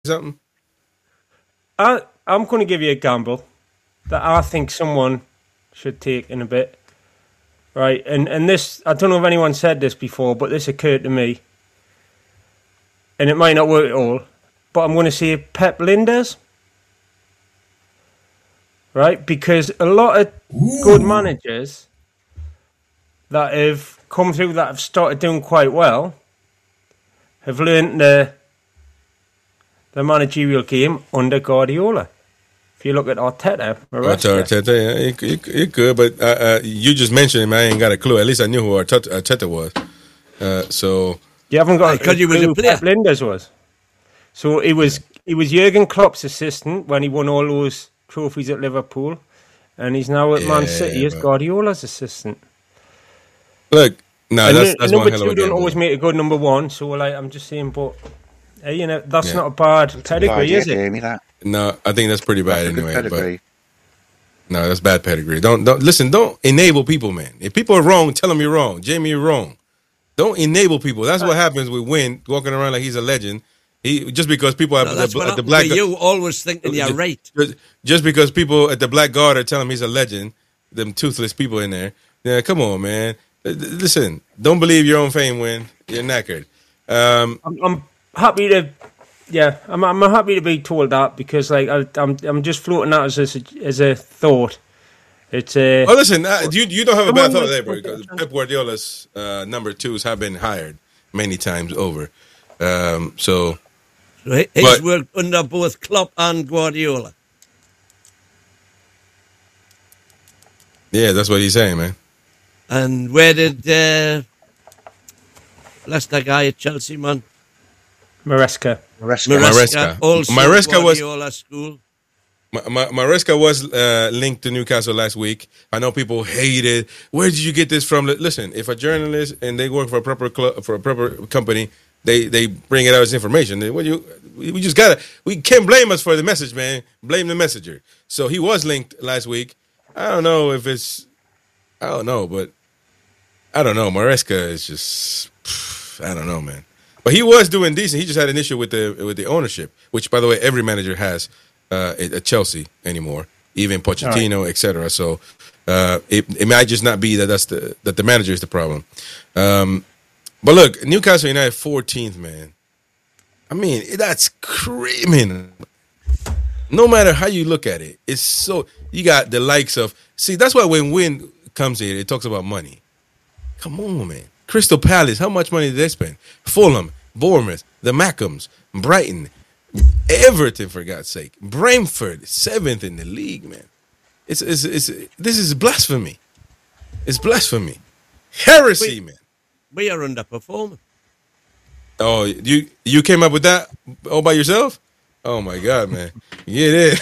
something? I'm going to give you a gamble that I think someone should take in a bit. Right, and this, I don't know if anyone said this before, but this occurred to me. And it might not work at all, but I'm going to say Pep Linders. Right, because a lot of good managers that have come through that have started doing quite well have learned the managerial game under Guardiola. If you look at Arteta, Arteta, yeah, he could, but you just mentioned him. I ain't got a clue. At least I knew who Arteta was. So you haven't got because he was a player. Pep Linders was. So he was Jurgen Klopp's assistant when he won all those trophies at Liverpool, and he's now at Man City as Guardiola's assistant. Look, no, that's number one hell of a two don't gamble. always make a good number one. So like, I'm just saying, but you know, that's not a bad pedigree, is it? Jamie, that. No, I think that's pretty bad That's a good anyway. But pedigree. no, that's bad pedigree. Don't listen. Don't enable people, man. If people are wrong, tell them you're wrong. Jamie, you're wrong. Don't enable people. That's what happens with Wynn walking around like he's a legend. He just because people at the black. You always thinking you're right. Just because people at the Black Guard are telling him he's a legend, them toothless people in there. Yeah, come on, man. Listen, don't believe your own fame, Wynn. You're knackered. I'm happy to. Yeah, I'm happy to be told that because like I'm just floating that as a thought. It's oh, listen, you don't have a bad thought there, bro. Because Pep Guardiola's number twos have been hired many times over. So he's worked under both Klopp and Guardiola. Yeah, that's what he's saying, man. And where did Leicester guy at Chelsea, man? Maresca. Also Maresca Guardiola school. Maresca was linked to Newcastle last week. I know people hate it. Where did you get this from? Listen, if a journalist and they work for a proper company, they bring it out as information. We can't blame us for the message, man. Blame the messenger. So he was linked last week. I don't know, but I don't know. Maresca is just, I don't know, man. But he was doing decent. He just had an issue with the ownership, which, by the way, every manager has at Chelsea anymore, even Pochettino, etc. So it might just not be that the manager is the problem. But look, Newcastle United 14th, man. I mean, that's criminal. No matter how you look at it, it's so you got the likes of. See, that's why when Wynn comes here, it talks about money. Come on, man. Crystal Palace, how much money did they spend? Fulham, Bournemouth, the Mackhams, Brighton, Everton, for God's sake, Brentford, 7th in the league, man. This is blasphemy. It's blasphemy, heresy, man. We are underperforming. Oh, you came up with that all by yourself? Oh my God, man! Get in,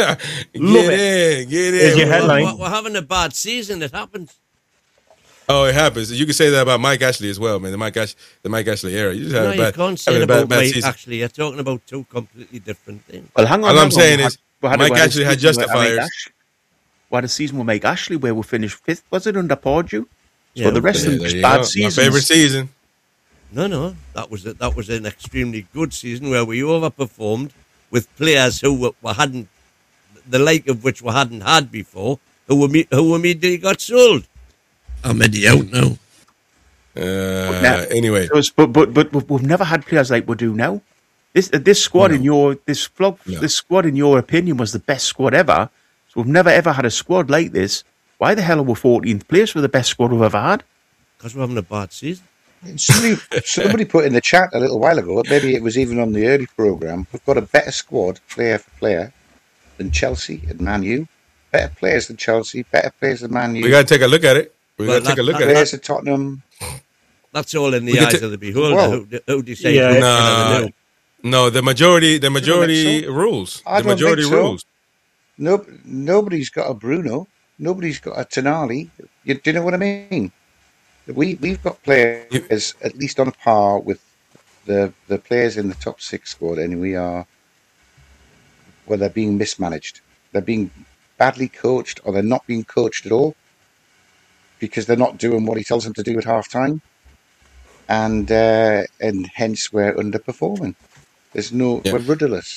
get in. Your headline. We're having a bad season. It happens. Oh, it happens. You can say that about Mike Ashley as well, man. The Mike Ashley era. You just have you can't say about bad Mike season. Ashley. You're talking about two completely different things. Well, hang on. All I'm saying is Mike Ashley had justifiers. We had a season with Mike Ashley where we finished 5th. Was it under Pardew? So Yeah, the rest of them There was you bad go. seasons. My favorite season. No, that was an extremely good season where we overperformed with players who hadn't the like of which we hadn't had before, who immediately got sold. I'm out now. Anyway, But we've never had players like we do now. This squad in your squad in your opinion was the best squad ever. So we've never ever had a squad like this. Why the hell are we 14th place for the best squad we've ever had? Because we're having a bad season. Somebody put in the chat a little while ago, maybe it was even on the early programme, we've got a better squad, player for player, than Chelsea and Man U. Better players than Chelsea, better players than Man U. we got to take a look at it. Players at Tottenham. That's all in the eyes of the beholder who decides. Yeah. No, the majority rules. I The don't majority think so. rules. Nobody's got a Bruno. Nobody's got a Tonali. Do you know what I mean? We've got players at least on a par with the players in the top 6 squad, and they're being mismanaged. They're being badly coached, or they're not being coached at all because they're not doing what he tells them to do at half time, and hence we're underperforming. There's no, Yeah. we're rudderless.